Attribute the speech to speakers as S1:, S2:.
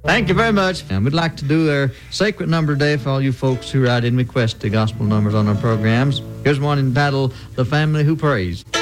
S1: Thank you very much. And we'd like to do our sacred number today for all you folks who write in request to gospel numbers on our programs. Here's one entitled The Family Who Prays.